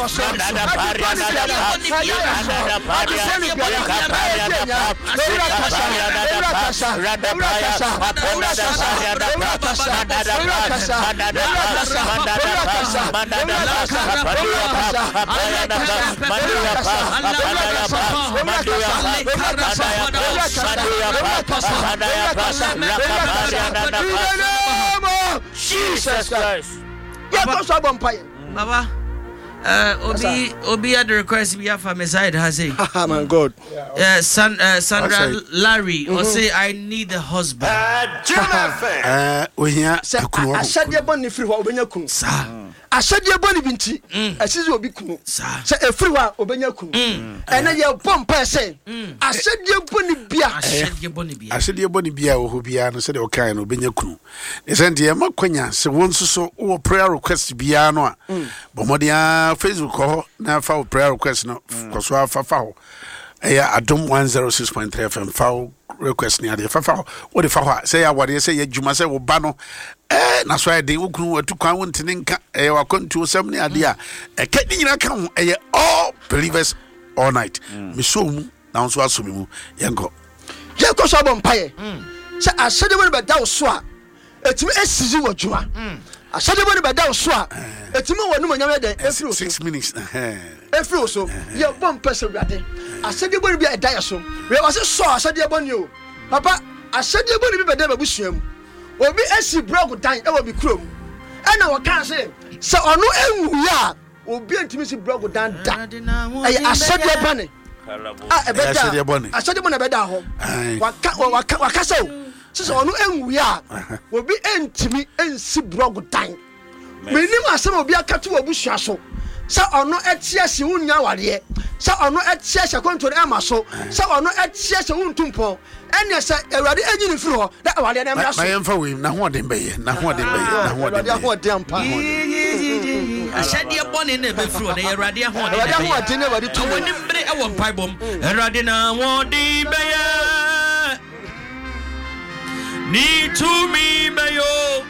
Jesus Christ. Baba, Obi had the request we have from his side, has he? Oh my God. Sandra Larry, or say I need a husband. We hear I said your bonny free what obenya kunu. I said your bonny binti. I said you be kunu. Say a free what obenya kunu. And then your bomb say. I said your bonny bia. I said your bonny bia who be an said okay no obenya kunu. They send the makwanya se won so prayer request bia no a. Bomodia Facebook ho na fa prayer request no koso afa ho. Eya Adom 106.3 FM fa request ni ade fa what the fa say ya wade say ya djuma say wo ba no na so ade wo kunu watu kwan wontene nka wa kontu osam ni ade a ka ni nyina ka ho all believers all night me so mu na so aso me mu yenko so bompaye say asede mo be da so a etimi esizi wo djuma asede mo be da so a etimi wonu manyam de efiri 6 minutes efiri so ye bompa se wiade asede bo ni bia da so we was so asede bo ni o papa asede bo ni bi be da babusuam obi esi brog dan e wo bi krom e na wo kan se ono enwu ya obi antimi si brog dan da e asede bo ni asede bo ni asede bo na be da ho waka so se ono enwu ya obi antimi ensi brog dan menim asem obi akatu abusua so sa ono etia se unya ware sa ono etia se konto na ma so sa ono etia se untumpo ene se awurade agini firi ho da ware na mra so ma yemfa we na ho de mbeye na ho de ampa ashade bone na be firi ho da awurade ho de ne wade to woni mbre e wo mpai bom awurade na ho de mbeye ni to me bayo